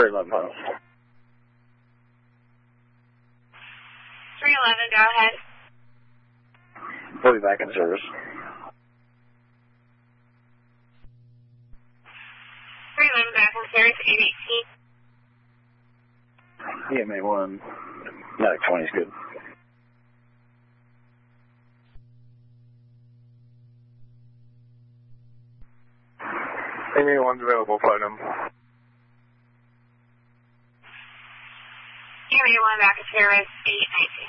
311 final. 311, go ahead. We'll be back in service. 311, back in service, 818. EMA 1, Medic 20 is good. EMA 1's available, Platinum. EMA 1, back in service, 819.